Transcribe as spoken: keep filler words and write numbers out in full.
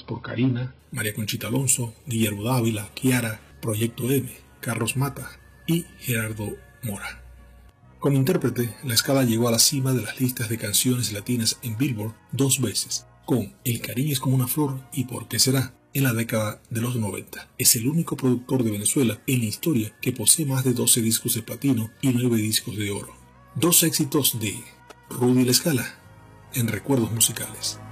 por Karina, María Conchita Alonso, Guillermo Dávila, Kiara, Proyecto M, Carlos Mata y Gerardo Mora. Como intérprete, La Escala llegó a la cima de las listas de canciones latinas en Billboard dos veces, con El cariño es como una flor y ¿Por qué será?, en la década de los noventa. Es el único productor de Venezuela en la historia que posee más de doce discos de platino y nueve discos de oro. Dos éxitos de Rudy La Escala en Recuerdos Musicales.